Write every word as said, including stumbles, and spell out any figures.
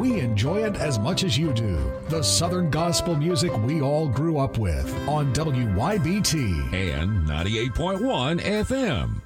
we enjoy it as much as you do. The Southern gospel music we all grew up with on W Y B T and ninety-eight point one F M.